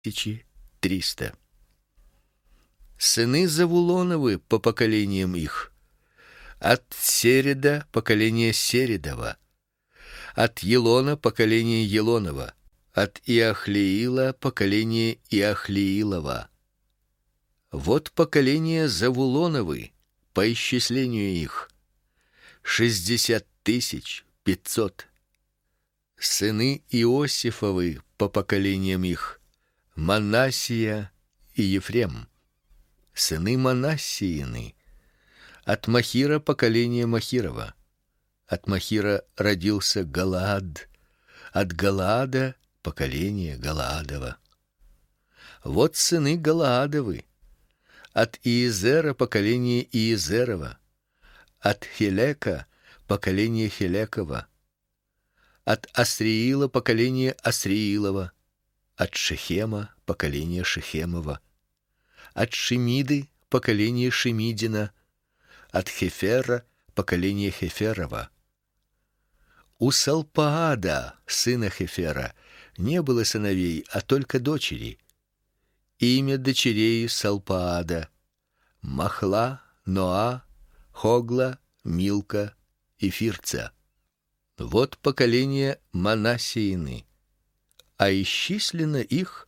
300. Сыны Завулоновы по поколениям их: от Середа поколение Середова, от Елона поколение Елонова, от Иахлеила поколение Иахлеилова. Вот поколение Завулоновы по исчислению их: 60 500. Сыны Иосифовы по поколениям их: Манассия и Ефрем. Сыны Манассиины: от Махира поколение Махирова. От Махира родился Галаад, от Галаада поколение Галаадова. Вот сыны Галаадовы: от Иезера поколение Иезерова, от Хелека поколение Хелекова, от Асриила поколение Асриилова, от Шехема поколение Шехемова, от Шемиды поколение Шемидина, от Хефера поколение Хеферова. У Салпаада, сына Хефера, не было сыновей, а только дочери. Имя дочерей Салпаада: Махла, Ноа, Хогла, Милка и Фирца. Вот поколение Манассиины, а исчислено их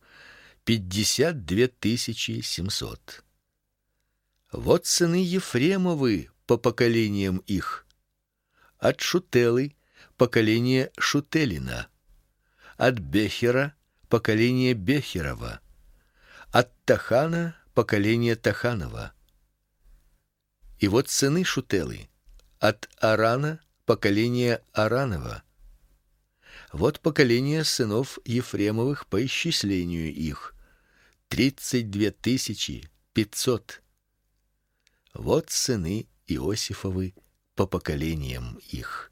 52 700. Вот сыны Ефремовы по поколениям их: от Шутелы поколение Шутелина, от Бехера поколение Бехерова, от Тахана поколение Таханова. И вот сыны Шутелы: от Арана поколение Аранова. Вот поколение сынов Ефремовых по исчислению их: 32 500. Вот сыны Иосифовы по поколениям их.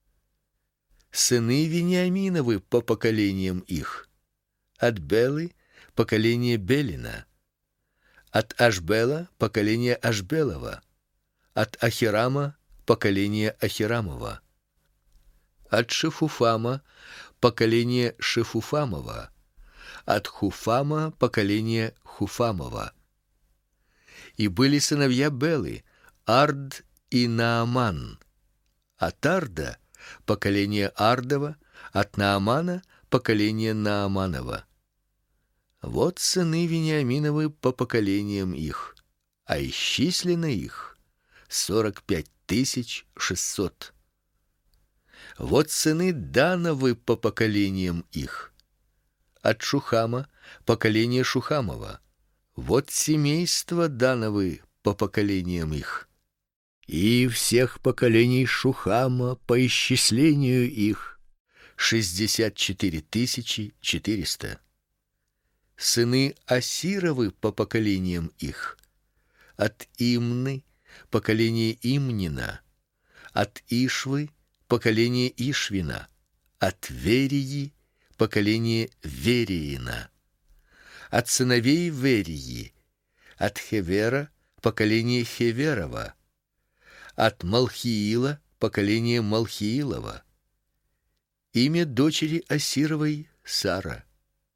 Сыны Вениаминовы по поколениям их: от Белы поколение Белина, от Ашбела поколение Ашбелова, от Ахирама поколение Ахирамова, от Шефуфама поколение Шефуфамова, от Хуфама поколение Хуфамова. И были сыновья Белы: Ард и Нааман. От Арда поколение Ардова, от Наамана поколение Нааманова. Вот сыны Вениаминовы по поколениям их, а исчислено их 45 600. Вот сыны Дановы по поколениям их: от Шухама поколение Шухамова. Вот семейство Дановы по поколениям их. И всех поколений Шухама по исчислению их 64 400. Сыны Асировы по поколениям их: от Имны поколение Имнина, от Ишвы поколение Ишвина, от Верии поколение Вериина. От сыновей Верии: от Хевера поколение Хеверова, от Малхиила поколение Малхиилова. Имя дочери Асировой Сара.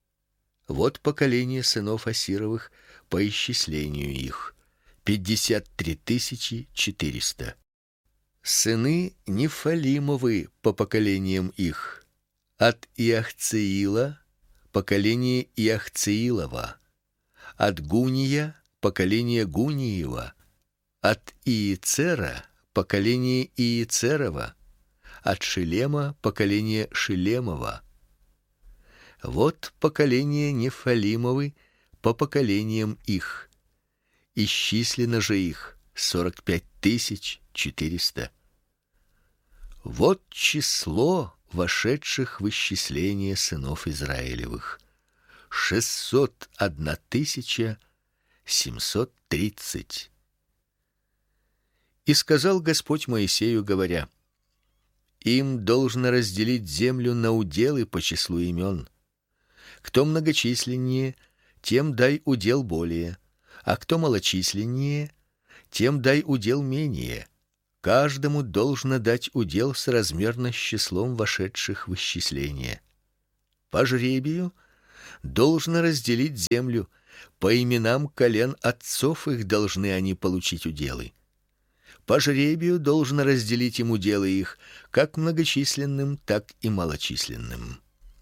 Вот поколение сынов Асировых по исчислению их: 53 400. Сыны Нефалимовы по поколениям их: от Иахцеила поколение Иахцеилова, от Гуния поколение Гуниева, от Иецера поколение Иецерова, от Шилема поколение Шилемова. Вот поколение Нефалимовы по поколениям их, исчислено же их 45 400. Вот число вошедших в исчисление сынов Израилевых: 601 730. И сказал Господь Моисею, говоря: им должно разделить землю на уделы по числу имен. Кто многочисленнее, тем дай удел более, а кто малочисленнее, тем дай удел менее. Каждому должно дать удел соразмерно с числом вошедших в исчисление. По жребию должно разделить землю, по именам колен отцов их должны они получить уделы. По жребию должно разделить им уделы их, как многочисленным, так и малочисленным.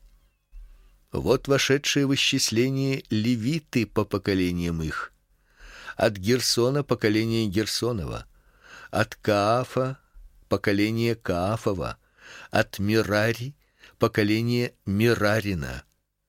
Вот вошедшие в исчисление левиты по поколениям их: от Герсона поколение Герсонова, от Каафа поколение Каафова, от Мерари поколение Мерарина.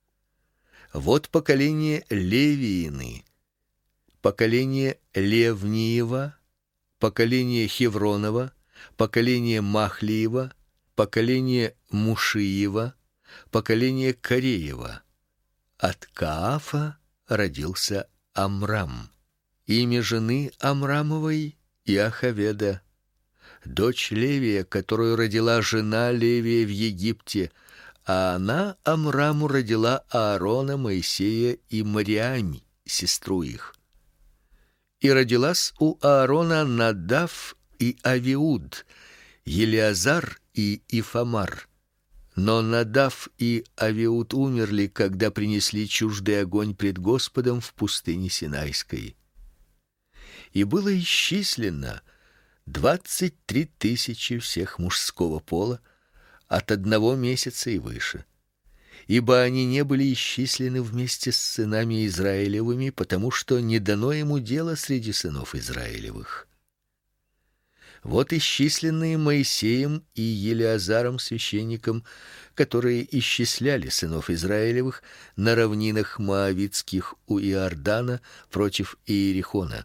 Вот поколение Левиины, поколение Левниева, поколение Хевронова, поколение Махлиева, поколение Мушиева, поколение Кореева. От Каафа родился Амрам. Имя жены Амрамовой Иохаведа, дочь Левия, которую родила жена Левия в Египте, а она Амраму родила Аарона, Моисея и Мариам, сестру их. И родилась у Аарона Надав и Авиуд, Елиазар и Ифамар. Но Надав и Авиуд умерли, когда принесли чуждый огонь пред Господом в пустыне Синайской. И было исчислено 23 тысячи всех мужского пола от 1 месяца и выше, ибо они не были исчислены вместе с сынами Израилевыми, потому что не дано ему дела среди сынов Израилевых. Вот исчисленные Моисеем и Елиазаром священником, которые исчисляли сынов Израилевых на равнинах моавитских у Иордана против Иерихона.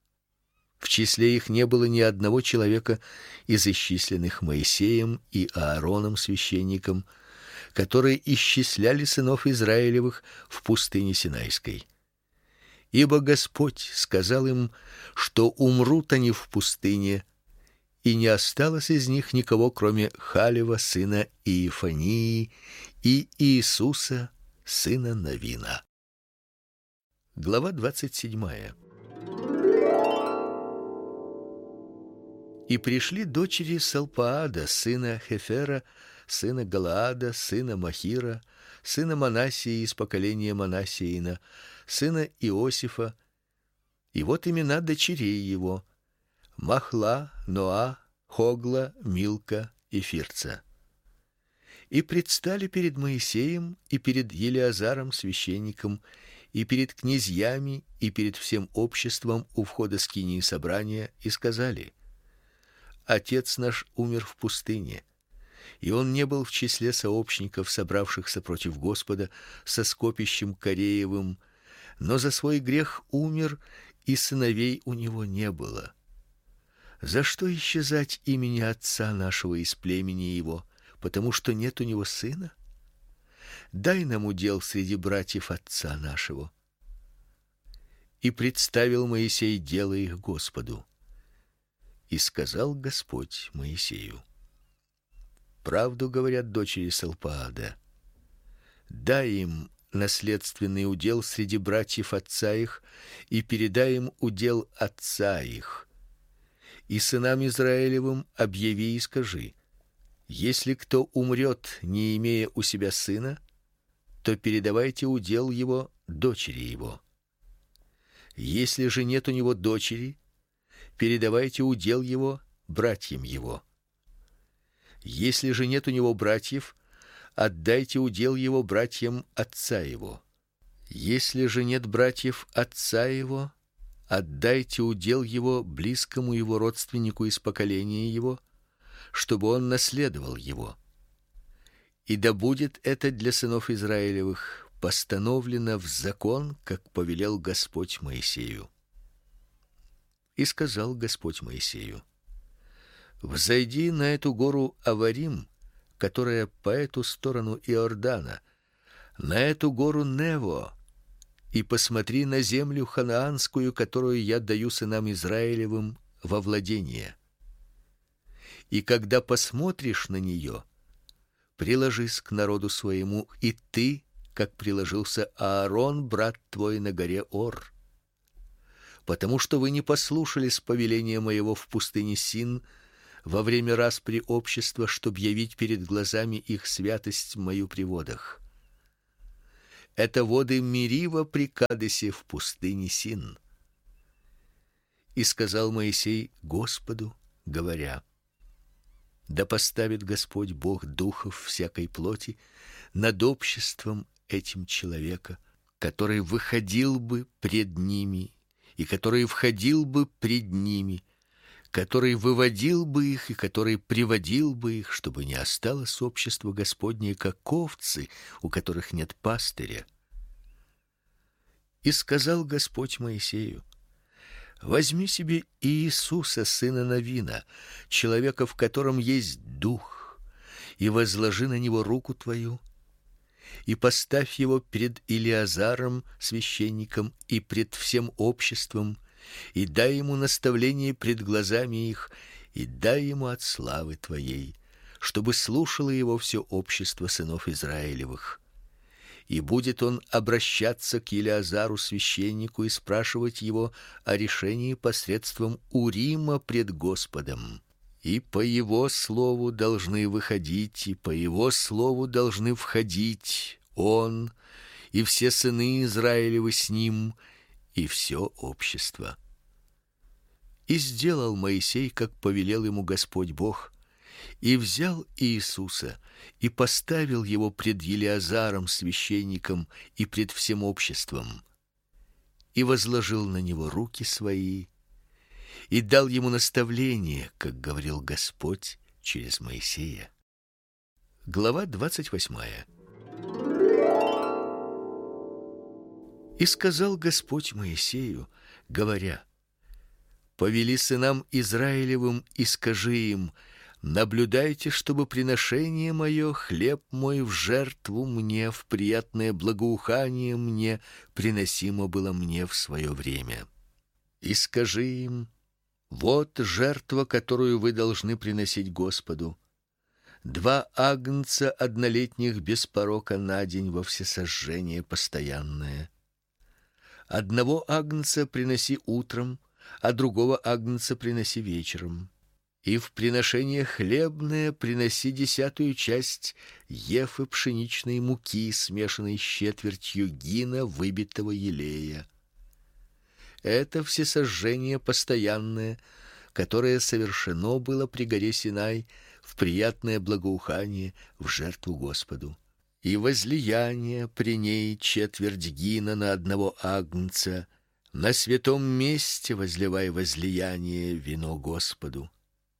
В числе их не было ни одного человека из исчисленных Моисеем и Аароном священником, которые исчисляли сынов Израилевых в пустыне Синайской. Ибо Господь сказал им, что умрут они в пустыне, и не осталось из них никого, кроме Халева сына Иефании и Иисуса сына Навина. Глава 27. И пришли дочери Салпаада, сына Хефера, сына Галаада, сына Махира, сына Манассии из поколения Манассиина, сына Иосифа. И вот имена дочерей его: Махла, Ноа, Хогла, Милка и Фирца. И предстали перед Моисеем и перед Елиазаром священником и перед князьями и перед всем обществом у входа скинии собрания и сказали: Отец наш умер в пустыне, и он не был в числе сообщников, собравшихся против Господа со скопищем Кореевым, но за свой грех умер, и сыновей у него не было. За что исчезать имени отца нашего из племени его, потому что нет у него сына? Дай нам удел среди братьев отца нашего. И представил Моисей дело их Господу. И сказал Господь Моисею: правду говорят дочери Салпаада. Дай им наследственный удел среди братьев отца их, и передай им удел отца их. И сынам Израилевым объяви и скажи: если кто умрет, не имея у себя сына, то передавайте удел его дочери его. Если же нет у него дочери, передавайте удел его братьям его. Если же нет у него братьев, отдайте удел его братьям отца его. Если же нет братьев отца его, отдайте удел его близкому его родственнику из поколения его, чтобы он наследовал его. И да будет это для сынов Израилевых постановлено в закон, как повелел Господь Моисею. И сказал Господь Моисею: взойди на эту гору Аварим, которая по эту сторону Иордана, на эту гору Нево, и посмотри на землю ханаанскую, которую я даю сынам Израилевым во владение. И когда посмотришь на нее, приложись к народу своему, и ты, как приложился Аарон, брат твой, на горе Ор. Потому что вы не послушались повеления моего в пустыне Син во время распри общества, чтоб явить перед глазами их святость мою при водах. Это воды Мерива при Кадесе в пустыне Син. И сказал Моисей Господу, говоря: да поставит Господь Бог духов всякой плоти над обществом этим человека, который выходил бы пред ними и который входил бы пред ними, который выводил бы их и который приводил бы их, чтобы не осталось общество Господне, как овцы, у которых нет пастыря. И сказал Господь Моисею: возьми себе Иисуса, сына Навина, человека, в котором есть дух, и возложи на него руку твою, и поставь его пред Илиазаром, священником, и пред всем обществом, и дай ему наставление пред глазами их, и дай ему от славы твоей, чтобы слушало его все общество сынов Израилевых. И будет он обращаться к Илиазару священнику и спрашивать его о решении посредством Урима пред Господом. И по его слову должны выходить, и по его слову должны входить он и все сыны Израилевы с ним, и все общество. И сделал Моисей, как повелел ему Господь Бог, и взял Иисуса и поставил его пред Илиазаром священником и пред всем обществом, и возложил на него руки свои, и дал ему наставление, как говорил Господь через Моисея. Глава 28. И сказал Господь Моисею, говоря: повели сынам Израилевым и скажи им: наблюдайте, чтобы приношение мое, хлеб мой в жертву мне, в приятное благоухание мне приносимо было мне в свое время. И скажи им: вот жертва, которую вы должны приносить Господу: 2 агнца однолетних без порока на день во всесожжение постоянное. 1 агнца приноси утром, а другого агнца приноси вечером. И в приношение хлебное приноси 10-ую часть ефы пшеничной муки, смешанной с четвертью гина выбитого елея. Это всесожжение постоянное, которое совершено было при горе Синай в приятное благоухание в жертву Господу. И возлияние при ней четверть гина на 1 агнца. На святом месте возливай возлияние вино Господу.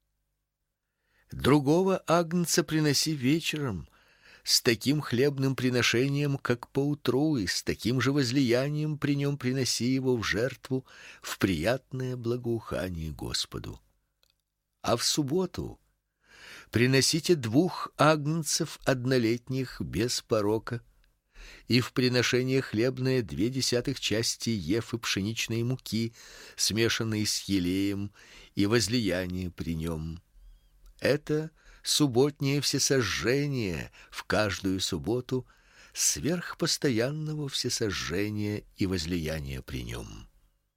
Другого агнца приноси вечером, с таким хлебным приношением, как поутру, и с таким же возлиянием при нем приноси его в жертву в приятное благоухание Господу. А в субботу приносите 2 агнцев однолетних без порока, и в приношение хлебное 2/10 части ефы пшеничной муки, смешанной с елеем, и возлияние при нем. Это субботнее всесожжение в каждую субботу, сверх постоянного всесожжения и возлияния при нем.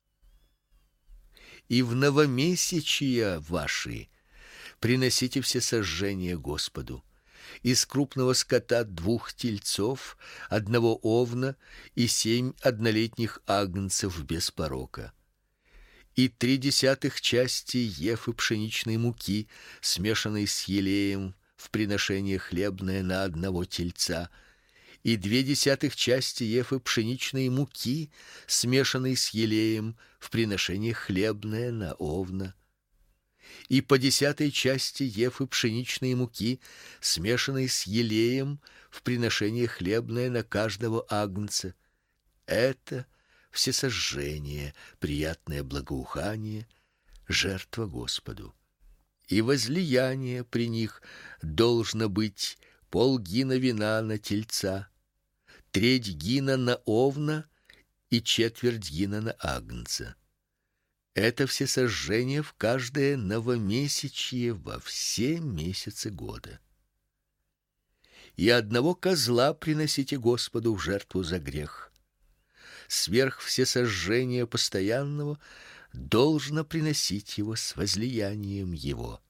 И в новомесячия ваши приносите всесожжение Господу: из крупного скота 2 тельцов, 1 овна и 7 однолетних агнцев без порока, и 3/10 части ефы пшеничной муки, смешанной с елеем, в приношение хлебное на 1 тельца, и 2/10 части ефы пшеничной муки, смешанной с елеем, в приношение хлебное на овна, и по 10 части ефы пшеничной муки, смешанной с елеем, в приношение хлебное на каждого агнца. Это всесожжение, приятное благоухание, жертва Господу. И возлияние при них должно быть полгина вина на тельца, 1/3 гина на овна и 1/4 гина на агнца. Это всесожжение в каждое новомесячье во все месяцы года. И 1 козла приносите Господу в жертву за грех. Сверх всесожжения постоянного должно приносить его с возлиянием его.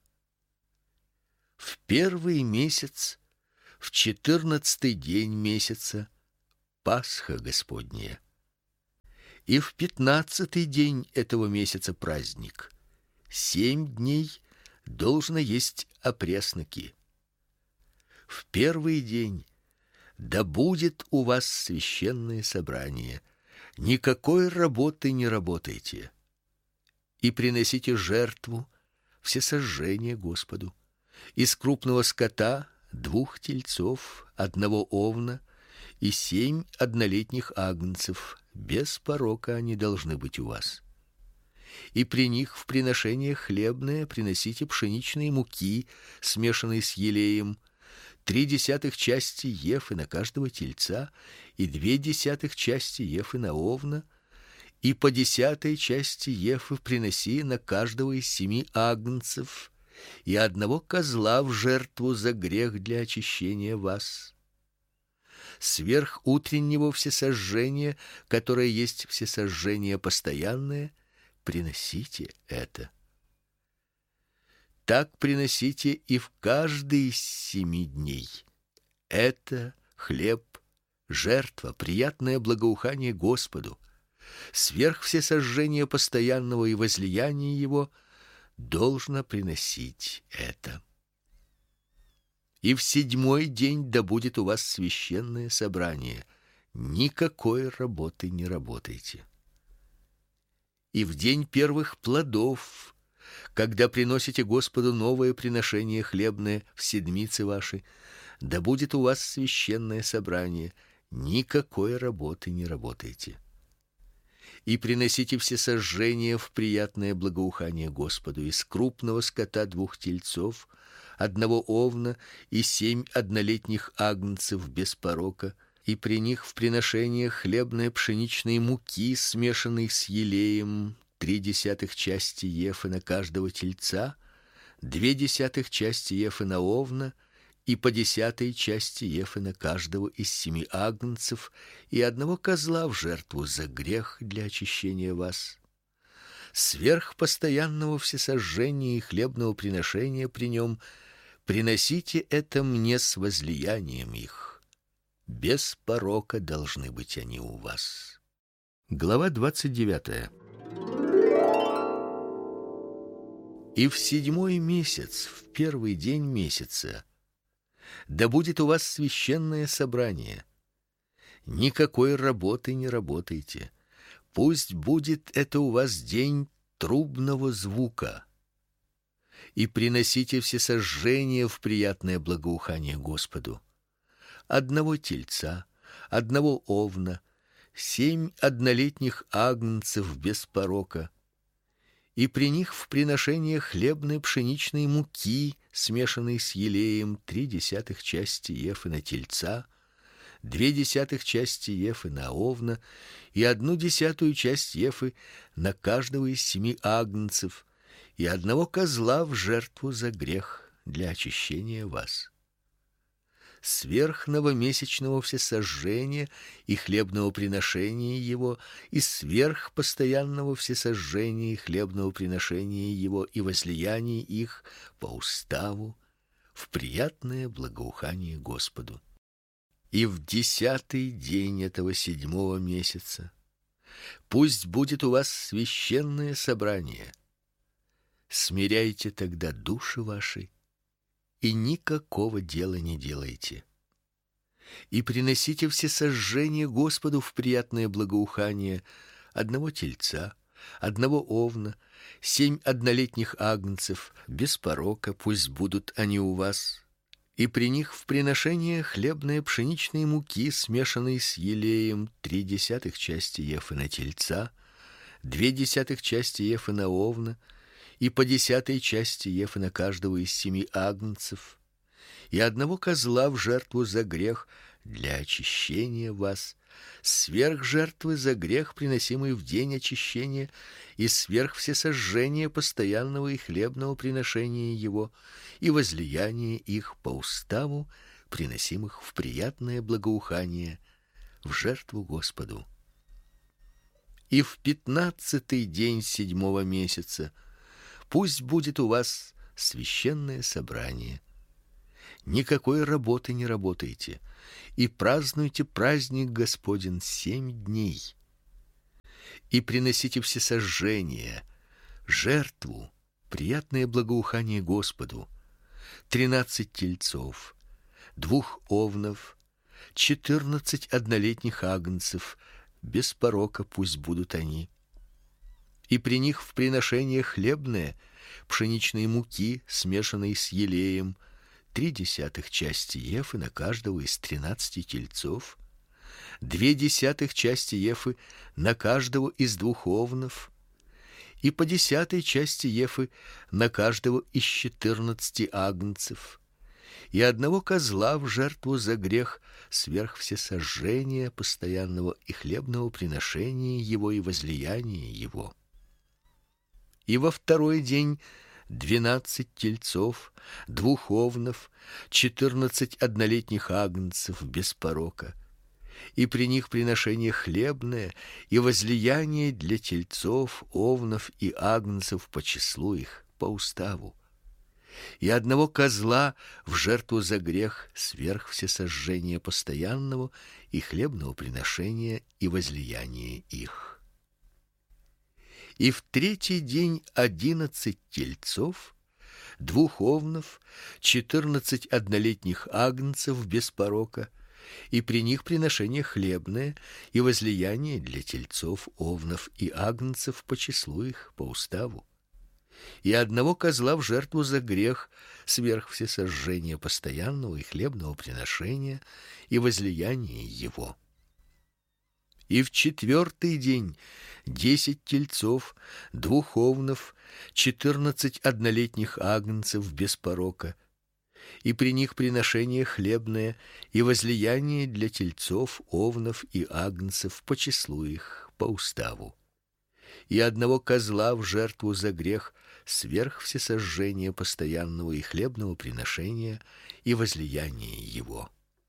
В 1 месяц, в 14-й день месяца Пасха Господня. И в 15-й день этого месяца праздник. 7 дней должно есть опресноки. В первый день да будет у вас священное собрание. Никакой работы не работайте. И приносите жертву всесожжения Господу. Из крупного скота 2 тельцов, 1 овна и 7 однолетних агнцев. Без порока они должны быть у вас. И при них в приношение хлебное приносите пшеничной муки, смешанной с елеем, 0,3 части ефы на каждого тельца и 0,2 части ефы на овна, и по 0,1 части ефы приноси на каждого из 7 агнцев и 1 козла в жертву за грех для очищения вас. Сверх утреннего всесожжения, которое есть всесожжение постоянное, приносите это. Так приносите и в каждый из 7 дней. Это хлеб, жертва, приятное благоухание Господу. Сверх всесожжения постоянного и возлияния его должно приносить это. И в 7-й день да будет у вас священное собрание. Никакой работы не работайте. И в день первых плодов, когда приносите Господу новое приношение хлебное в седмицы ваши, да будет у вас священное собрание. Никакой работы не работайте. И приносите всесожжение в приятное благоухание Господу из крупного скота 2 тельцов, 1 овна и 7 однолетних агнцев без порока, и при них в приношение хлебной пшеничной муки, смешанной с елеем, 0,3 части ефы на каждого тельца, 0,2 части ефы на овна и по 0,1 части ефы на каждого из 7 агнцев и 1 козла в жертву за грех для очищения вас. Сверх постоянного всесожжения и хлебного приношения при нем приносите это мне с возлиянием их. Без порока должны быть они у вас. Глава 29. И в 7-й месяц, в первый день месяца, да будет у вас священное собрание. Никакой работы не работайте. Пусть будет это у вас день трубного звука. И приносите всесожжение в приятное благоухание Господу. 1 тельца, 1 овна, 7 однолетних агнцев без порока, и при них в приношение хлебной пшеничной муки, смешанной с елеем, 0,3 части ефы на тельца, 0,2 части ефы на овна и 1/10 часть ефы на каждого из 7 агнцев и 1 козла в жертву за грех для очищения вас. Сверх новомесячного всесожжения и хлебного приношения его, и сверх постоянного всесожжения и хлебного приношения его и возлияния их по уставу в приятное благоухание Господу. И в 10-й день этого 7-го месяца пусть будет у вас священное собрание. Смиряйте тогда души ваши и никакого дела не делайте. И приносите всесожжение Господу в приятное благоухание 1 тельца, 1 овна, 7 однолетних агнцев без порока, пусть будут они у вас, и при них в приношение хлебной пшеничной муки, смешанной с елеем, 0,3 части ефы на тельца, 0,2 части ефы на овна и по 0,1 части ефы на каждого из 7 агнцев, и 1 козла в жертву за грех для очищения вас, сверх жертвы за грех, приносимой в день очищения, и сверх всесожжения постоянного и хлебного приношения его, и возлияния их по уставу, приносимых в приятное благоухание, в жертву Господу. И в 15-й день 7-го месяца пусть будет у вас священное собрание. Никакой работы не работайте. и празднуйте праздник Господень 7 дней. И приносите всесожжения, жертву, приятное благоухание Господу, 13 тельцов, 2 овнов, 14 однолетних агнцев, без порока пусть будут они. И при них в приношение хлебное, пшеничной муки, смешанной с елеем, 0,3 части ефы на каждого из 13 тельцов, 0,2 части ефы на каждого из 2 овнов, и по 0,1 части ефы на каждого из 14 агнцев, и 1 козла в жертву за грех сверх всесожжения постоянного и хлебного приношения его и возлияния его. И во 2-й день 12 тельцов, 2 овнов, 14 однолетних агнцев без порока, и при них приношение хлебное и возлияние для тельцов, овнов и агнцев по числу их, по уставу, и 1 козла в жертву за грех сверх всесожжения постоянного и хлебного приношения и возлияния их. И в 3-й день 11 тельцов, 2 овнов, 14 однолетних агнцев без порока, и при них приношение хлебное и возлияние для тельцов, овнов и агнцев по числу их, по уставу, и 1 козла в жертву за грех сверх всесожжения постоянного и хлебного приношения и возлияния его. И в 4-й день 10 тельцов, 2 овнов, 14 однолетних агнцев без порока, и при них приношение хлебное и возлияние для тельцов, овнов и агнцев по числу их, по уставу, и 1 козла в жертву за грех сверх всесожжения постоянного и хлебного приношения и возлияния его.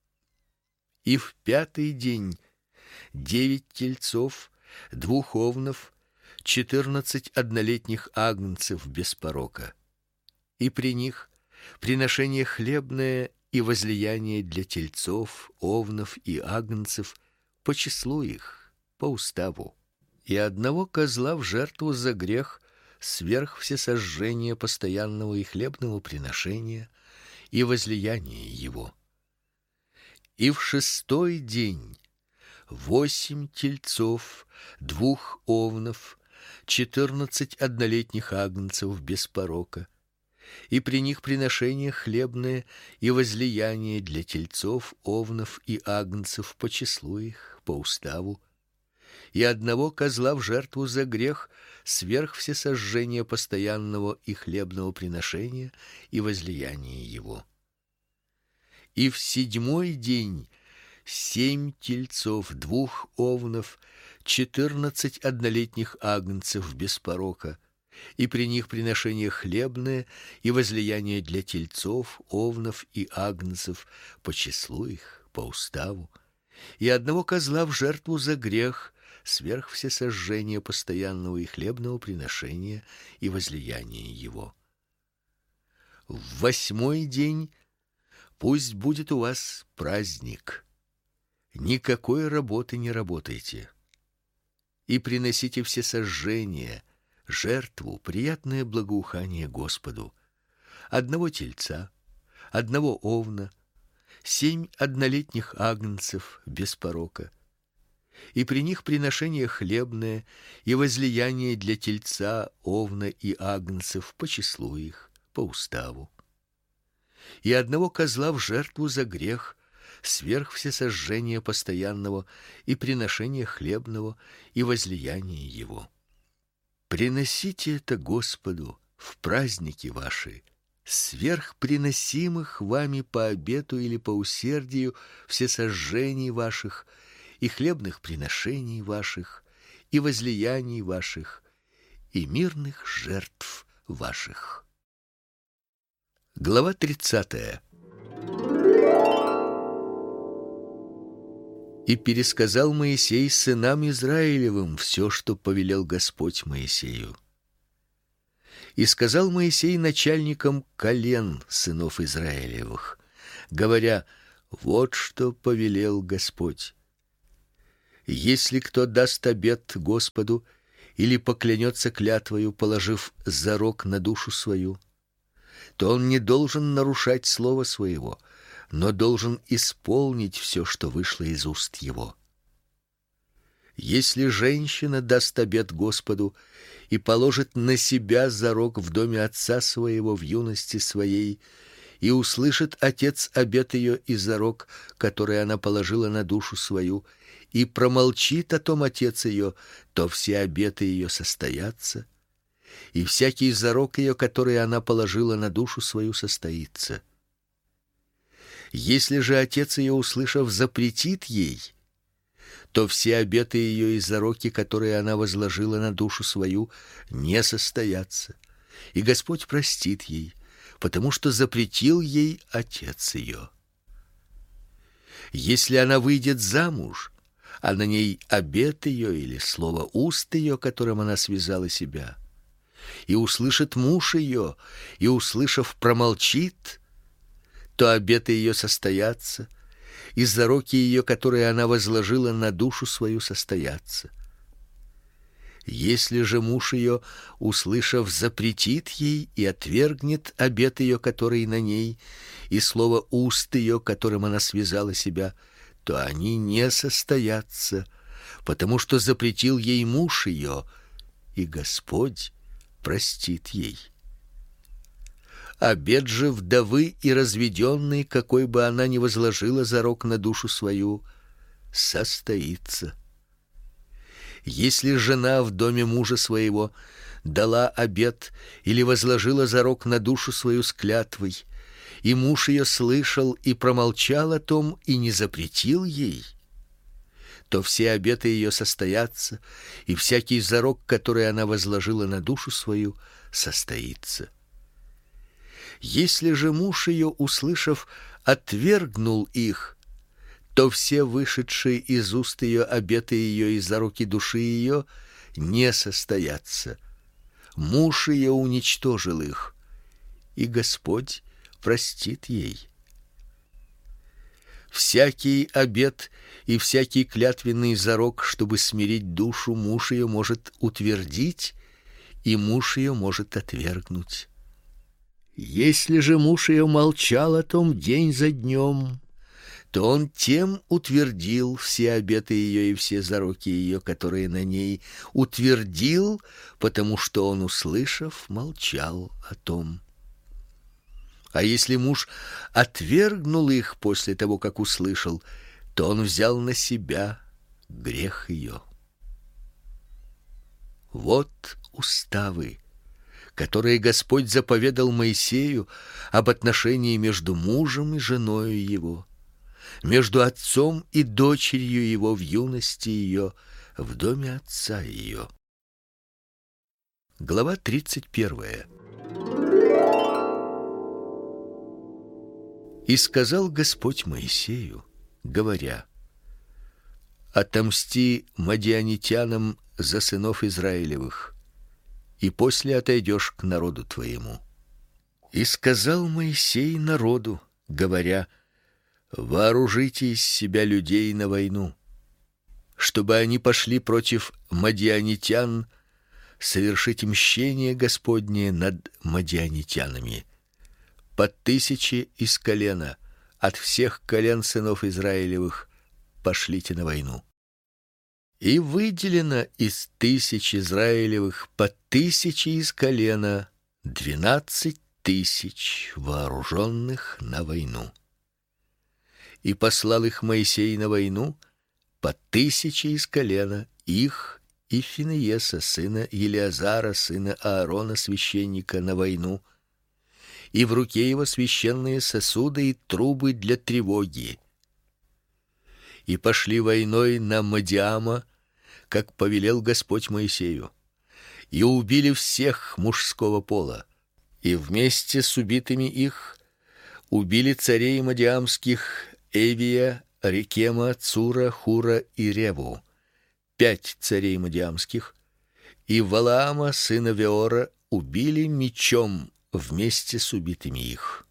И в 5-й день 9 тельцов, 2 овнов, 14 однолетних агнцев без порока, и при них приношение хлебное и возлияние для тельцов, овнов и агнцев по числу их, по уставу, и 1 козла в жертву за грех сверх всесожжения постоянного и хлебного приношения и возлияния его. И в 6-й день 8 тельцов, 2 овнов, 14 однолетних агнцев без порока, и при них приношение хлебное и возлияние для тельцов, овнов и агнцев по числу их, по уставу, и 1 козла в жертву за грех сверх всесожжения постоянного и хлебного приношения и возлияния его. И в 7-й день 7 тельцов, 2 овнов, 14 однолетних агнцев без порока, и при них приношение хлебное и возлияние для тельцов, овнов и агнцев по числу их, по уставу, и 1 козла в жертву за грех сверх всесожжения постоянного и хлебного приношения и возлияния его. В 8-й день пусть будет у вас праздник. Никакой работы не работайте. И приносите всесожжения, жертву, приятное благоухание Господу, 1 тельца, 1 овна, 7 однолетних агнцев без порока, и при них приношение хлебное и возлияние для тельца, овна и агнцев по числу их, по уставу, и 1 козла в жертву за грех сверх всесожжения постоянного и приношения хлебного и возлияния его. Приносите это Господу в праздники ваши, сверх приносимых вами по обету или по усердию всесожжений ваших и хлебных приношений ваших и возлияний ваших и мирных жертв ваших. Глава 30. И пересказал Моисей сынам Израилевым все, что повелел Господь Моисею. И сказал Моисей начальникам колен сынов Израилевых, говоря: Вот что повелел Господь: если кто даст обет Господу или поклянется клятвою, положив зарок на душу свою, то он не должен нарушать слова своего, но должен исполнить все, что вышло из уст его. Если женщина даст обет Господу и положит на себя зарок в доме отца своего в юности своей, и услышит отец обет ее и зарок, который она положила на душу свою, и промолчит о том отец ее, то все обеты ее состоятся, и всякий зарок ее, который она положила на душу свою, состоится. Если же отец ее, услышав, запретит ей, то все обеты ее и зароки, которые она возложила на душу свою, не состоятся, и Господь простит ей, потому что запретил ей отец ее. Если она выйдет замуж, а на ней обет ее или слово уст ее, которым она связала себя, и услышит муж ее, и, услышав, промолчит, то обеты ее состоятся, и зароки ее, которые она возложила на душу свою, состоятся. Если же муж ее, услышав, запретит ей и отвергнет обет ее, который на ней, и слово уст ее, которым она связала себя, то они не состоятся, потому что запретил ей муж ее, и Господь простит ей. Обет же вдовы и разведенной, какой бы она ни возложила зарок на душу свою, состоится. Если жена в доме мужа своего дала обет или возложила зарок на душу свою с клятвой, и муж ее слышал и промолчал о том и не запретил ей, то все обеты ее состоятся, и всякий зарок, который она возложила на душу свою, состоится. Если же муж ее, услышав, отвергнул их, то все вышедшие из уст ее обеты ее и зароки души ее не состоятся. Муж ее уничтожил их, и Господь простит ей. Всякий обет и всякий клятвенный зарок, чтобы смирить душу, муж ее может утвердить, и муж ее может отвергнуть. Если же муж ее молчал о том день за днем, то он тем утвердил все обеты ее и все зароки ее, которые на ней, утвердил, потому что он, услышав, молчал о том. А если муж отвергнул их после того, как услышал, то он взял на себя грех ее. Вот уставы, которые Господь заповедал Моисею об отношении между мужем и женою его, между отцом и дочерью его в юности ее, в доме отца ее. Глава 31. И сказал Господь Моисею, говоря: отомсти мадианитянам за сынов Израилевых, и после отойдешь к народу твоему. И сказал Моисей народу, говоря: вооружите из себя людей на войну, чтобы они пошли против мадианитян совершить мщение Господне над мадианитянами. По 1000 из колена, от всех колен сынов Израилевых, пошлите на войну. И выделено из 1000 Израилевых по 1000 из колена 12 000 вооруженных на войну. И послал их Моисей на войну по 1000 из колена их и Финееса, сына Елиазара, сына Аарона, священника, на войну, и в руке его священные сосуды и трубы для тревоги. И пошли войной на Мадиама, как повелел Господь Моисею, и убили всех мужского пола, и вместе с убитыми их убили царей мадиамских Эвия, Рекема, Цура, Хура и Реву, 5 царей мадиамских, и Валаама, сына Веора, убили мечом вместе с убитыми их.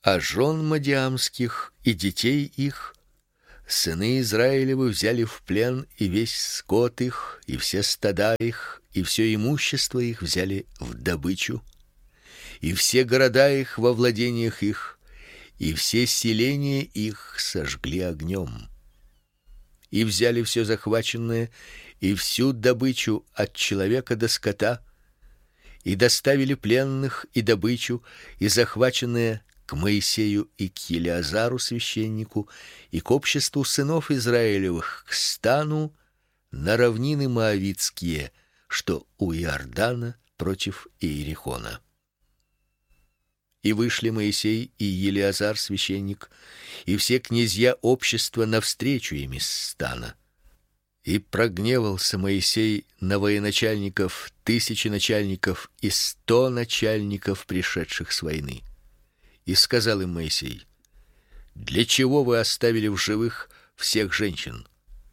А жен мадиамских и детей их сыны Израилевы взяли в плен, и весь скот их, и все стада их, и все имущество их взяли в добычу, и все города их во владениях их, и все селения их сожгли огнем. И взяли все захваченное и всю добычу от человека до скота, и доставили пленных и добычу и захваченное к Моисею и к Елиазару священнику и к обществу сынов Израилевых к стану на равнины моавитские, что у Иордана против Иерихона. И вышли Моисей и Елиазар священник и все князья общества навстречу им из стана. И прогневался Моисей на военачальников, 1000 начальников и 100 начальников, пришедших с войны. И сказал им Моисей: для чего вы оставили в живых всех женщин?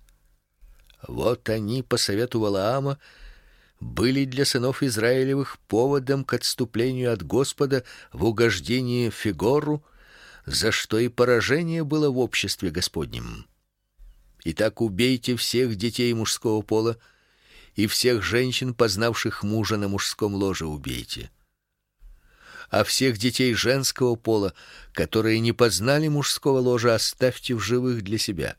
Вот они по совету Валаама были для сынов Израилевых поводом к отступлению от Господа в угождение Фигору, за что и поражение было в обществе Господнем. Итак, убейте всех детей мужского пола и всех женщин, познавших мужа на мужском ложе, убейте. А всех детей женского пола, которые не познали мужского ложа, оставьте в живых для себя.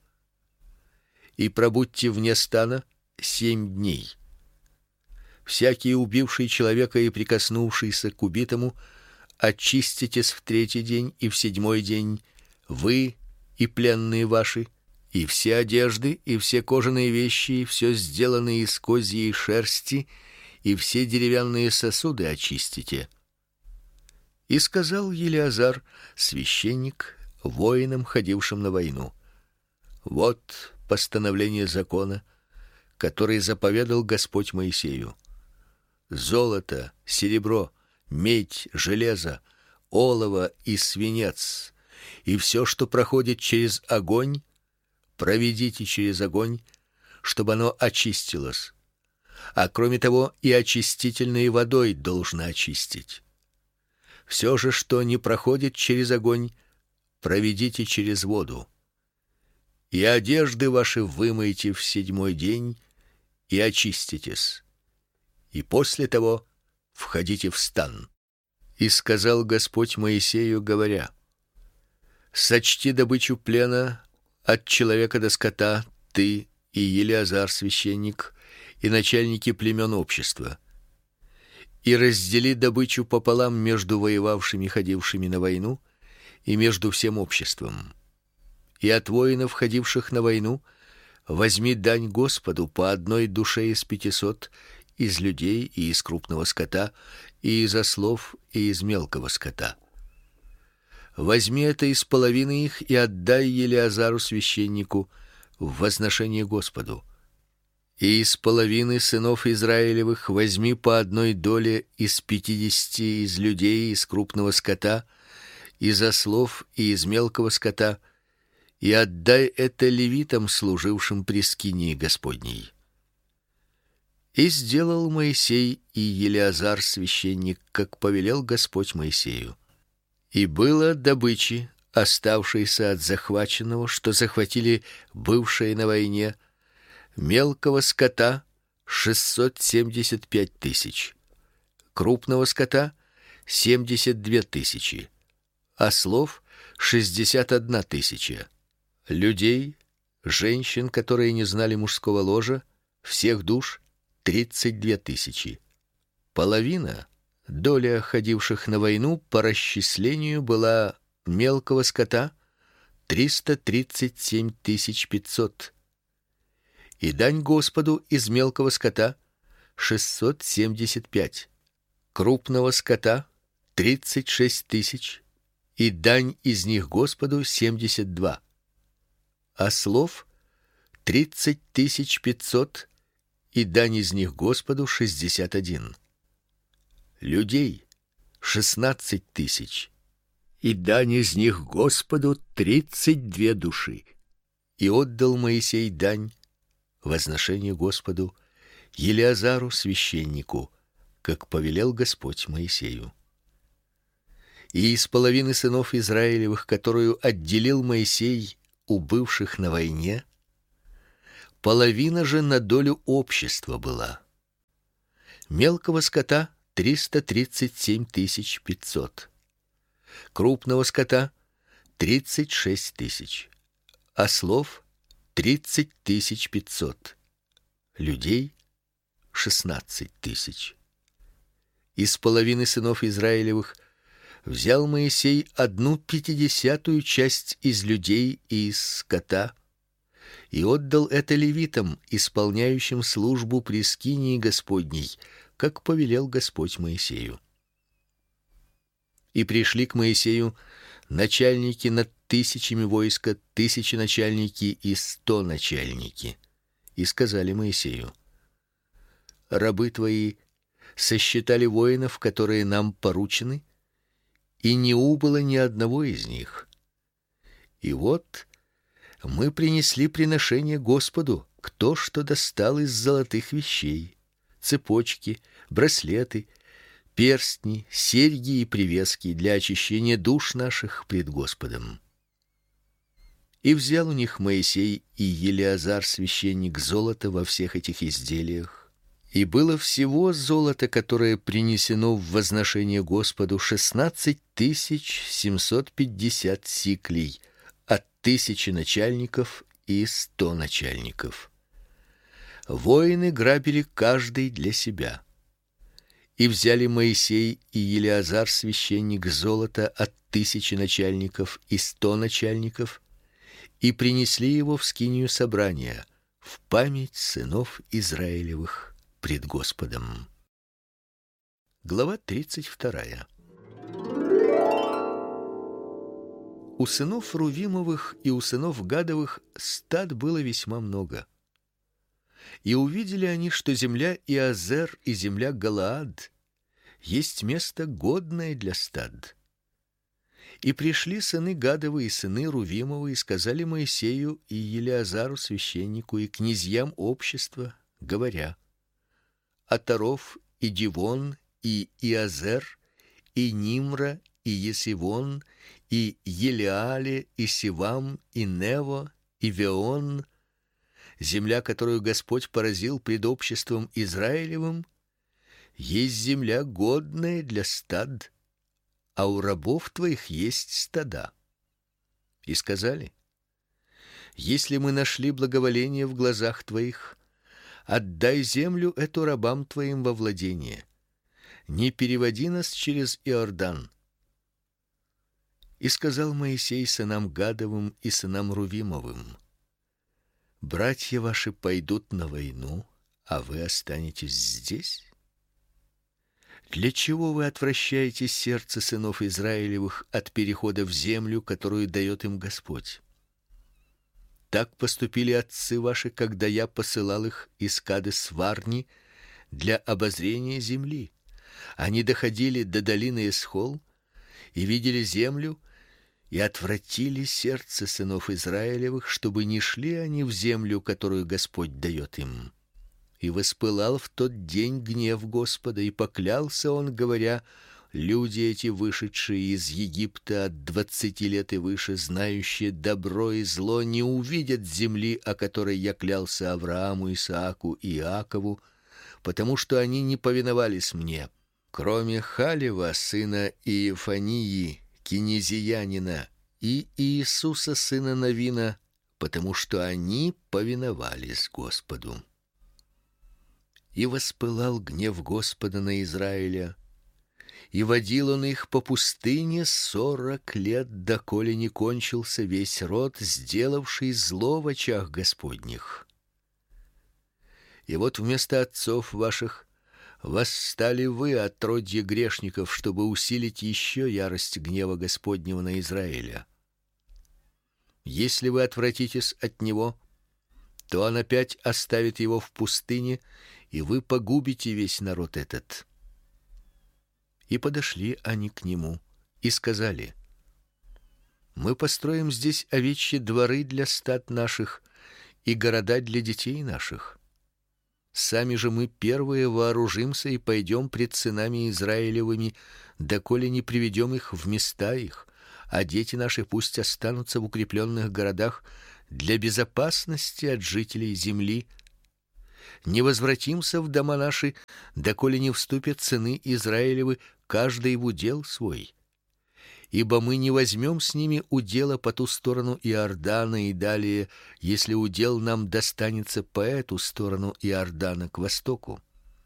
И пробудьте вне стана 7 дней. Всякий убивший человека и прикоснувшийся к убитому очиститесь в 3-й день и в 7-й день, вы и пленные ваши, и все одежды, и все кожаные вещи, и все сделанное из козьей шерсти, и все деревянные сосуды очистите. И сказал Елиазар, священник, воинам, ходившим на войну: вот постановление закона, который заповедал Господь Моисею: золото, серебро, медь, железо, олово и свинец, и все, что проходит через огонь, проведите через огонь, чтобы оно очистилось. А кроме того, и очистительной водой должно очистить. Все же, что не проходит через огонь, проведите через воду. И одежды ваши вымойте в 7-й день и очиститесь. И после того входите в стан. И сказал Господь Моисею, говоря: сочти добычу плена от человека до скота, ты и Елиазар священник, и начальники племен общества, и раздели добычу пополам между воевавшими, ходившими на войну, и между всем обществом. И от воинов, ходивших на войну, возьми дань Господу по 1 душе из 500, из людей и из крупного скота, и из ослов, и из мелкого скота. Возьми это из половины их и отдай Елиазару священнику в возношение Господу. И из половины сынов Израилевых возьми по 1 доле из 50 из людей, из крупного скота, из ослов и из мелкого скота, и отдай это левитам, служившим при скинии Господней. И сделал Моисей и Елиазар священник, как повелел Господь Моисею. И было добычи, оставшейся от захваченного, что захватили бывшие на войне, мелкого скота 675 тысяч, крупного скота 72 тысячи, ослов 61 тысяча, людей, женщин, которые не знали мужского ложа, всех душ 32 тысячи. Половина, доля ходивших на войну, по расчислению была мелкого скота 337 500, и дань Господу из мелкого скота 675, крупного скота 36 тысяч, и дань из них Господу 72, ослов 30 500, и дань из них Господу 61, людей 16 тысяч, и дань из них Господу 32 души. И отдал Моисей дань, возношение Господу, Елиазару священнику, как повелел Господь Моисею. И из половины сынов Израилевых, которую отделил Моисей у бывших на войне, половина же на долю общества была. Мелкого скота 337 500, крупного скота 36 тысяч, ослов 30 500, людей 16 000. Из половины сынов Израилевых взял Моисей 1/50 часть из людей и из скота и отдал это левитам, исполняющим службу при скинии Господней, как повелел Господь Моисею. И пришли к Моисею начальники над тысячами войска, тысяченачальники и 100 начальники, и сказали Моисею: рабы твои сосчитали воинов, которые нам поручены, и не убыло ни одного из них. И вот мы принесли приношение Господу, кто что достал из золотых вещей: цепочки, браслеты, перстни, серьги и привески для очищения душ наших пред Господом. И взял у них Моисей и Елеазар священник золото во всех этих изделиях, и было всего золото, которое принесено в возношение Господу, 16 750 сиклей от 1000 начальников и 100 начальников. Воины грабили каждый для себя. И взяли Моисей и Елеазар священник золото от 1000 начальников и 100 начальников и принесли его в скинию собрания в память сынов Израилевых пред Господом. Глава 32. У сынов Рувимовых и у сынов Гадовых стад было весьма много. И увидели они, что земля Иазер и земля Галаад есть место годное для стад. И пришли сыны Гадовы и сыны Рувимовы и сказали Моисею и Елеазару священнику и князьям общества, говоря: Атаров и Дивон и Иазер и Нимра и Есивон и Елеале и Сивам и Нево и Веон, земля, которую Господь поразил пред обществом Израилевым, есть земля годная для стад, а у рабов твоих есть стада. И сказали: если мы нашли благоволение в глазах твоих, отдай землю эту рабам твоим во владение, не переводи нас через Иордан. И сказал Моисей сынам Гадовым и сынам Рувимовым: братья ваши пойдут на войну, а вы останетесь здесь? Для чего вы отвращаете сердце сынов Израилевых от перехода в землю, которую дает им Господь? Так поступили отцы ваши, когда я посылал их из Кадес-Варни для обозрения земли. Они доходили до долины Эсхол и видели землю, и отвратили сердце сынов Израилевых, чтобы не шли они в землю, которую Господь дает им. И воспылал в тот день гнев Господа, и поклялся он, говоря: люди эти, вышедшие из Египта от 20 лет и выше, знающие добро и зло, не увидят земли, о которой я клялся Аврааму, Исааку и Иакову, потому что они не повиновались мне, кроме Халева, сына Иефании, кинезиянина, и Иисуса, сына Навина, потому что они повиновались Господу. И воспылал гнев Господа на Израиля, и водил он их по пустыне 40 лет, доколе не кончился весь род, сделавший зло в очах Господних. И вот вместо отцов ваших восстали вы, отродье грешников, чтобы усилить еще ярость гнева Господнего на Израиля. Если вы отвратитесь от него, то он опять оставит его в пустыне, и вы погубите весь народ этот. И подошли они к нему и сказали: мы построим здесь овечьи дворы для стад наших и города для детей наших. Сами же мы первые вооружимся и пойдем пред сынами Израилевыми, доколе не приведем их в места их, а дети наши пусть останутся в укрепленных городах для безопасности от жителей земли. Не возвратимся в дома наши, доколе не вступят сыны Израилевы, каждый в удел свой. Ибо мы не возьмем с ними удела по ту сторону Иордана и далее, если удел нам достанется по эту сторону Иордана к востоку.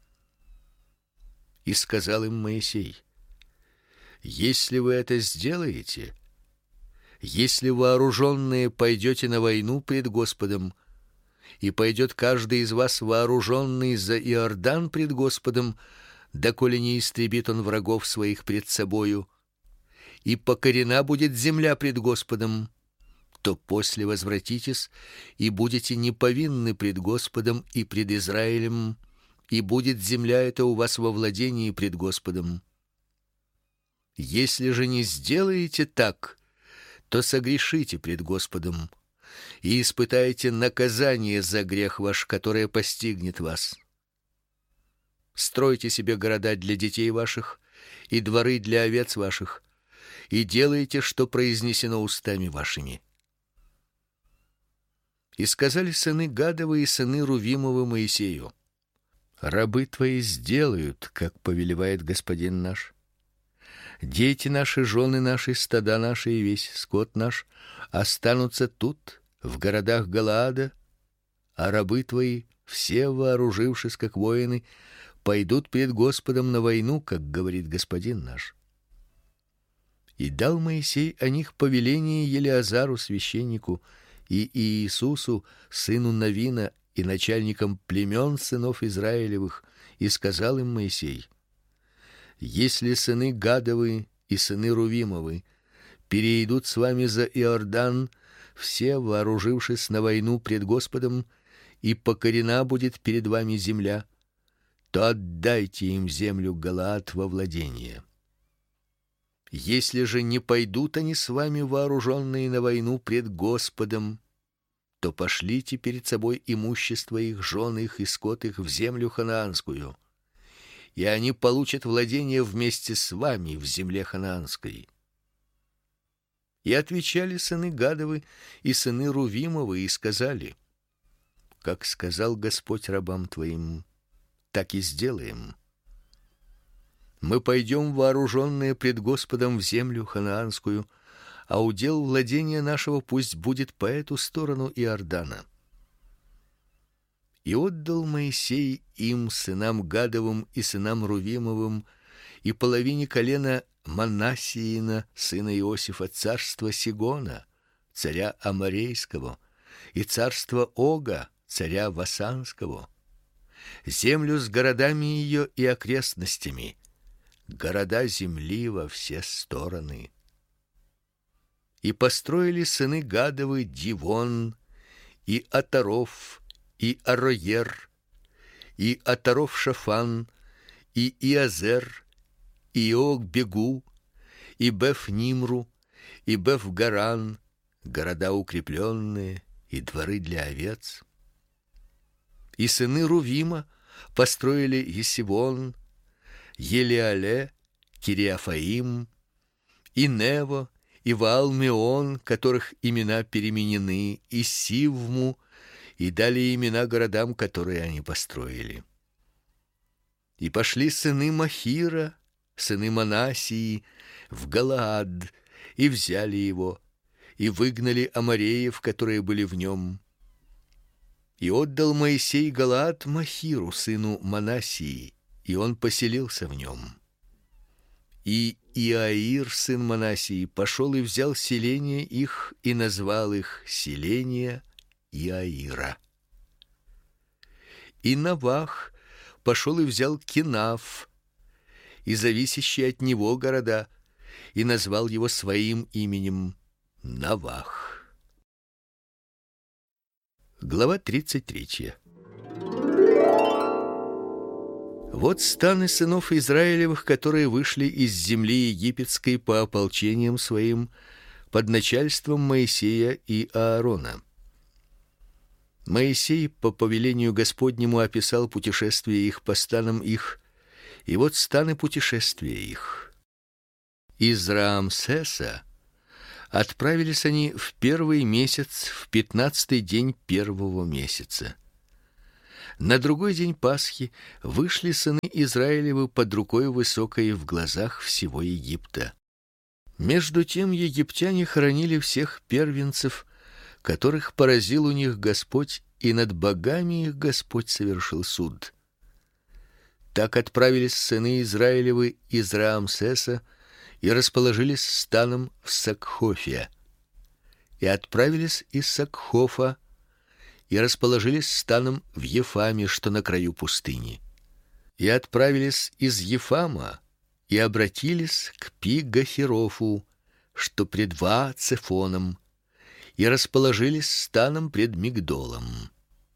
И сказал им Моисей: если вы это сделаете, если вооруженные пойдете на войну пред Господом, и пойдет каждый из вас вооруженный за Иордан пред Господом, доколе не истребит он врагов своих пред собою, и покорена будет земля пред Господом, то после возвратитесь и будете неповинны пред Господом и пред Израилем, и будет земля эта у вас во владении пред Господом. Если же не сделаете так, то согрешите пред Господом и испытаете наказание за грех ваш, которое постигнет вас. Стройте себе города для детей ваших и дворы для овец ваших, и делайте, что произнесено устами вашими. И сказали сыны Гадовы и сыны Рувимовы Моисею: рабы твои сделают, как повелевает господин наш. Дети наши, жены наши, стада наши и весь скот наш останутся тут, в городах Галаада, а рабы твои, все вооружившись как воины, пойдут пред Господом на войну, как говорит господин наш. И дал Моисей о них повеление Елеазару священнику и Иисусу сыну Навина и начальникам племен сынов Израилевых, и сказал им Моисей: если сыны Гадовы и сыны Рувимовы перейдут с вами за Иордан, все вооружившись на войну пред Господом, и покорена будет перед вами земля, то отдайте им землю Галаад во владение. Если же не пойдут они с вами вооруженные на войну пред Господом, то пошлите перед собой имущество их, жен их и скот их в землю ханаанскую, и они получат владение вместе с вами в земле ханаанской. И отвечали сыны Гадовы и сыны Рувимовы и сказали: как сказал Господь рабам твоим, так и сделаем. Мы пойдем вооруженные пред Господом в землю ханаанскую, а удел владения нашего пусть будет по эту сторону Иордана. И отдал Моисей им, сынам Гадовым и сынам Рувимовым, и половине колена Манассиина, сына Иосифа, царство Сигона, царя Аморейского, и царство Ога, царя Васанского, землю с городами ее и окрестностями, города земли во все стороны. И построили сыны Гадовы Дивон, и Атаров, и Ароер, и Атаров-Шафан, и Иазер, и Ог-Бегу, и Беф-Нимру, и Беф-Гаран, города укрепленные, и дворы для овец. И сыны Рувима построили Есивон, Елеале, Кириафаим, и Нево, и Ваал-Меон, которых имена переменены, и Сивму, и дали имена городам, которые они построили. И пошли сыны Махира, сыны Манассии, в Галаад, и взяли его, и выгнали амореев, которые были в нем. И отдал Моисей Галаад Махиру, сыну Манассии, и он поселился в нем. И Иаир, сын Манассии, пошел и взял селения их и назвал их селения Иаира. И Навах пошел и взял Кинав и зависящие от него города, и назвал его своим именем Навах. Глава 33. Вот станы сынов Израилевых, которые вышли из земли египетской по ополчениям своим под начальством Моисея и Аарона. Моисей по повелению Господнему описал путешествие их по станам их, и вот станы путешествия их. Из Раамсеса отправились они в первый месяц, в 15-й день первого месяца. На другой день Пасхи вышли сыны Израилевы под рукой высокой в глазах всего Египта. Между тем египтяне хоронили всех первенцев, которых поразил у них Господь, и над богами их Господь совершил суд. Так отправились сыны Израилевы из Раамсеса и расположились станом в Сакхофе. И отправились из Сакхофа и расположились станом в Ефаме, что на краю пустыни. И отправились из Ефама и обратились к Пи-Гахирофу, что пред Ва-Цефоном, и расположились станом пред Мигдолом.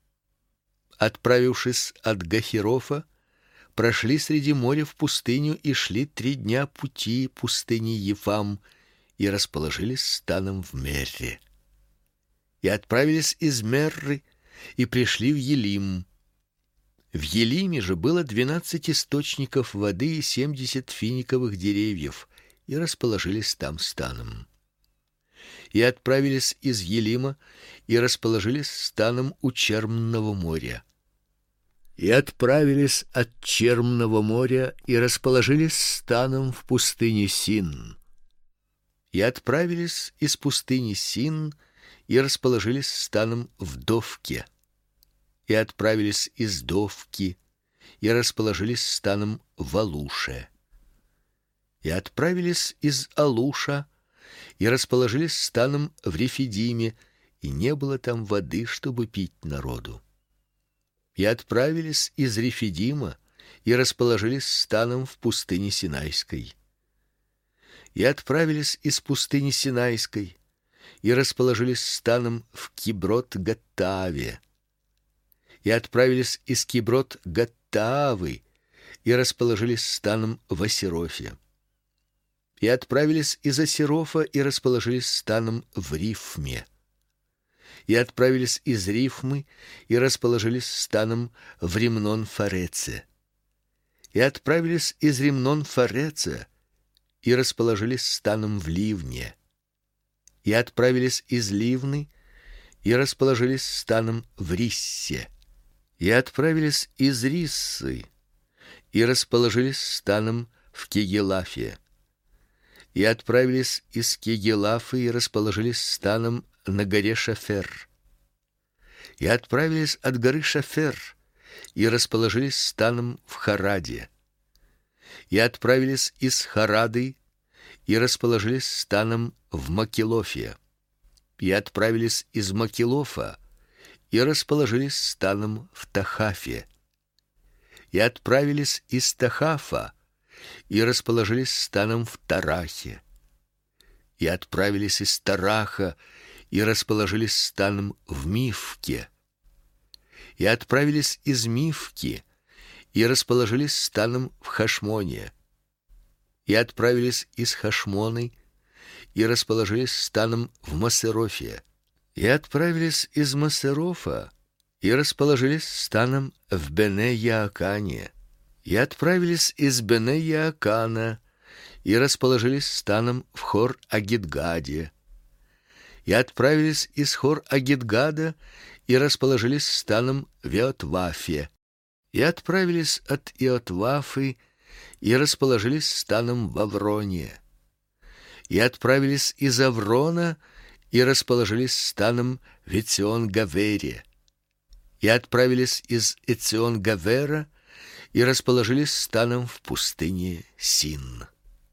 Отправившись от Гахирофа, прошли среди моря в пустыню и шли 3 дня пути пустыни Ефам и расположились станом в Мерре. И отправились из Мерры и пришли в Елим. В Елиме же было 12 источников воды и 70 финиковых деревьев, и расположились там станом. И отправились из Елима и расположились станом у Чермного моря. И отправились от Чермного моря и расположились станом в пустыне Син. И отправились из пустыни Син и расположились станом в Довке. И отправились из Довки и расположились станом в Алуше. И отправились из Алуша и расположились станом в Рефидиме, и не было там воды, чтобы пить народу. И отправились из Рефидима и расположились станом в пустыне Синайской. И отправились из пустыни Синайской и расположились станом в Киброт-Гаттааве. И отправились из Киброт-Гаттаавы и расположились станом в Асерофе. И отправились из Асерофа и расположились станом в Рифме. И отправились из Рифмы и расположились станом в Римнон-Фареце. И отправились из Римнон-Фареца и расположились станом в Ливне. И отправились из Ливны и расположились станом в Риссе. И отправились из Риссы и расположились станом в Кегелафе. И отправились из Кегелафы и расположились станом на горе Шафер. И отправились от горы Шафер и расположились станом в Хараде. И отправились из Харады и расположились станом в Макелофе. И отправились из Макелофа и расположились станом в Тахафе. И отправились из Тахафа и расположились станом в Тарахе. И отправились из Тараха и расположились станом в Мифке. И отправились из Мифки и расположились станом в Хашмоне. И отправились из Хашмоны и расположились станом в Масерофе. И отправились из Масерофа и расположились станом в Бене-Яакане. И отправились из Бене-Яакана и расположились станом в Хор-Агидгаде. И отправились из Хор-Агидгада и расположились станом в Иотвафе. И отправились от Иотвафы и расположились станом в Авроне. И отправились из Аврона и расположились станом в Эцион-Гавере. И отправились из Эцион-Гавера и расположились станом в пустыне Син.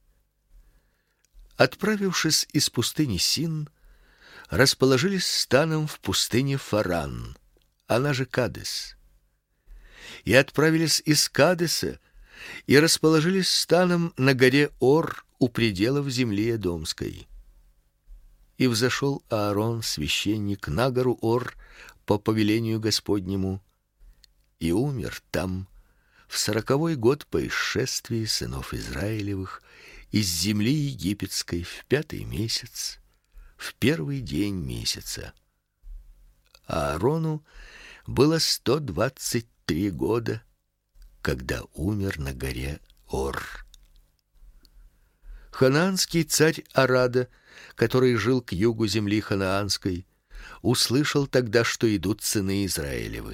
Отправившись из пустыни Син, расположились станом в пустыне Фаран, она же Кадес. И отправились из Кадеса и расположились станом на горе Ор у пределов земли Эдомской. И взошел Аарон, священник, на гору Ор по повелению Господнему, и умер там в 40-й год по исшествии сынов Израилевых из земли египетской в 5-й месяц, в 1-й день месяца. а Аарону было 123 года, когда умер на горе Ор. Ханаанский царь Арада, который жил к югу земли ханаанской, услышал тогда, что идут сыны Израилевы.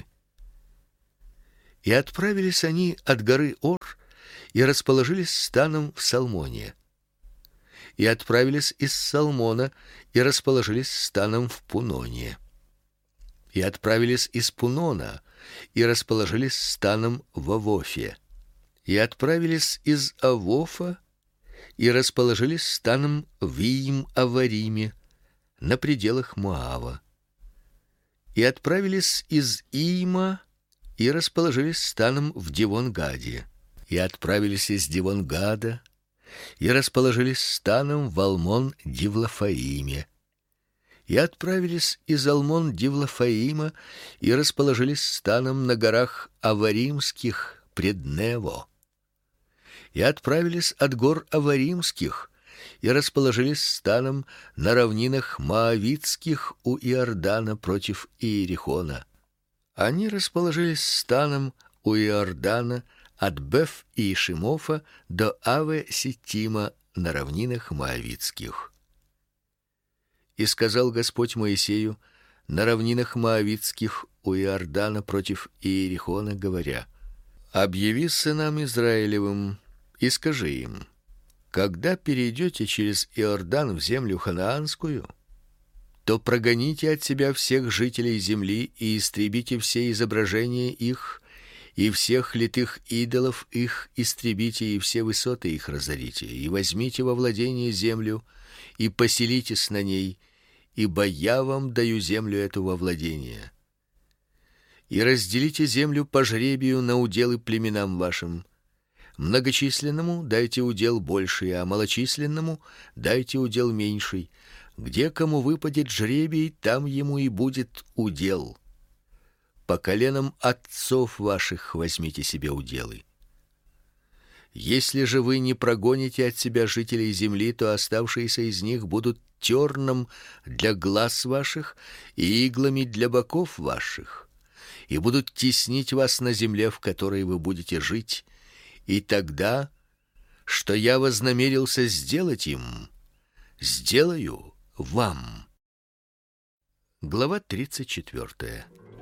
И отправились они от горы Ор и расположились станом в Салмоне. И отправились из Салмона и расположились станом в Пуноне. И отправились из Пунона и расположились станом в Авофе. И отправились из Авофа и расположились станом в Иим-Авариме, на пределах Моава. И отправились из Иима и расположились станом в Дивон-Гаде. И отправились из Дивон-Гада и расположились станом в Алмон-Дивлафаиме. И отправились из Алмон-Дивлафаима и расположились станом на горах Аваримских пред Нево. И отправились от гор Аваримских и расположились станом на равнинах Моавитских у Иордана против Иерихона. Они расположились станом у Иордана от Беф-Иешимофа до Аве-Ситима на равнинах Моавитских. И сказал Господь Моисею на равнинах Моавитских у Иордана против Иерихона, говоря: «Объяви сынам Израилевым и скажи им: когда перейдете через Иордан в землю ханаанскую, то прогоните от себя всех жителей земли и истребите все изображения их, и всех литых идолов их истребите, и все высоты их разорите, и возьмите во владение землю, и поселитесь на ней, ибо я вам даю землю эту во владение. И разделите землю по жребию на уделы племенам вашим. Многочисленному дайте удел больший, а малочисленному дайте удел меньший. Где кому выпадет жребий, там ему и будет удел. По коленам отцов ваших возьмите себе уделы. Если же вы не прогоните от себя жителей земли, то оставшиеся из них будут терном для глаз ваших и иглами для боков ваших, и будут теснить вас на земле, в которой вы будете жить, и тогда, что я вознамерился сделать им, сделаю вам». Глава 34.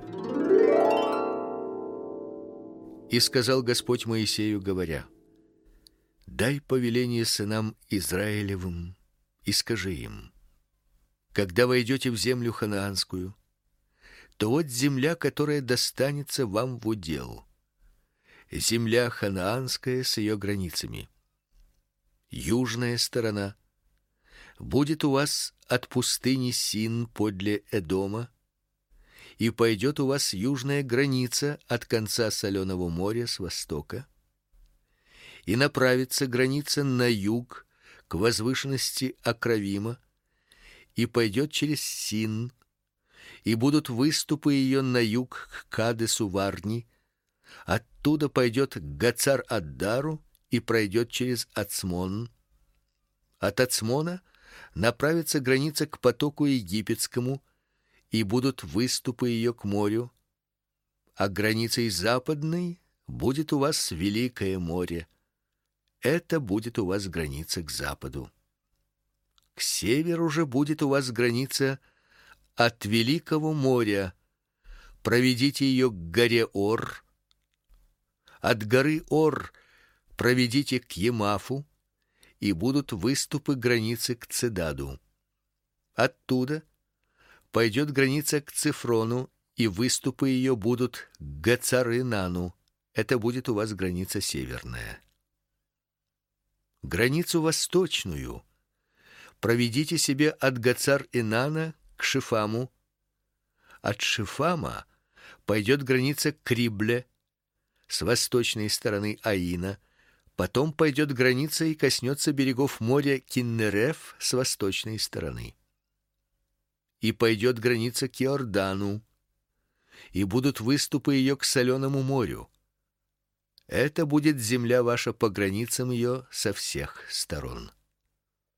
И сказал Господь Моисею, говоря: «Дай повеление сынам Израилевым и скажи им: когда войдете в землю ханаанскую, то вот земля, которая достанется вам в удел, земля ханаанская с ее границами. Южная сторона будет у вас от пустыни Син подле Эдома, и пойдет у вас южная граница от конца соленого моря с востока, и направится граница на юг к возвышенности Акравима, и пойдет через Син, и будут выступы ее на юг к Кадесу Варни, оттуда пойдет к Гацар-Аддару и пройдет через Ацмон. От Ацмона направится граница к потоку египетскому, и будут выступы ее к морю, а границей западной будет у вас Великое море. Это будет у вас граница к западу. К северу же будет у вас граница от Великого моря. Проведите ее к горе Ор. От горы Ор проведите к Емафу, и будут выступы границы к Цедаду. Оттуда пойдет граница к Цифрону, и выступы ее будут к Гацар-Инану. Это будет у вас граница северная. Границу восточную проведите себе от Гацар-Инана к Шифаму. От Шифама пойдет граница к Рибле с восточной стороны Аина, потом пойдет граница и коснется берегов моря Киннереф с восточной стороны. И пойдет граница к Иордану, и будут выступы ее к соленому морю. Это будет земля ваша по границам ее со всех сторон.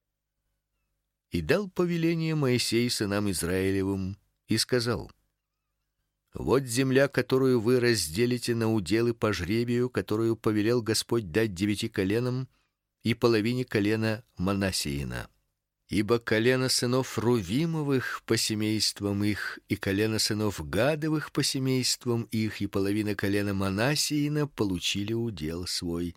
И дал повеление Моисей сынам Израилевым и сказал: Вот земля, которую вы разделите на уделы по жребию, которую повелел Господь дать 9 коленам и половине колена Манассеина. Ибо колено сынов Рувимовых по семействам их, и колено сынов Гадовых по семействам их, и половина колена Манассеина получили удел свой.